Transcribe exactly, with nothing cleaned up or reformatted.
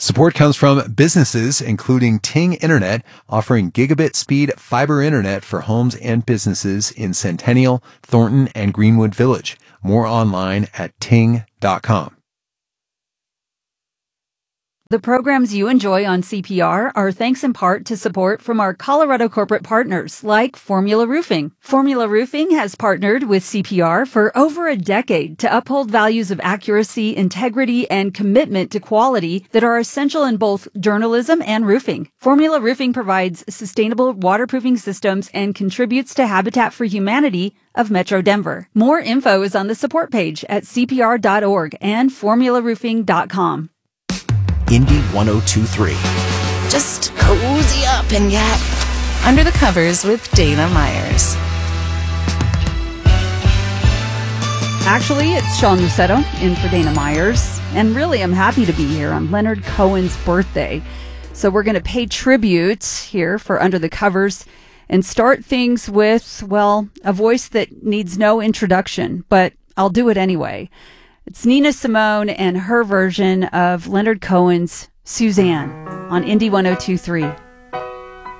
Support comes from businesses, including Ting Internet, offering gigabit speed fiber internet for homes and businesses in Centennial, Thornton, and Greenwood Village. More online at ting dot com. The programs you enjoy on C P R are thanks in part to support from our Colorado corporate partners like Formula Roofing. Formula Roofing has partnered with C P R for over a decade to uphold values of accuracy, integrity, and commitment to quality that are essential in both journalism and roofing. Formula Roofing provides sustainable waterproofing systems and contributes to Habitat for Humanity of Metro Denver. More info is on the support page at c p r dot org and formula roofing dot com. Indy one oh two point three. Just cozy up and get under the covers with Dana Myers. Actually, it's Sean Lucetto in for Dana Myers. And really, I'm happy to be here on Leonard Cohen's birthday. So we're going to pay tribute here for Under the Covers and start things with, well, a voice that needs no introduction, but I'll do it anyway. It's Nina Simone and her version of Leonard Cohen's Suzanne on Indy one oh two point three.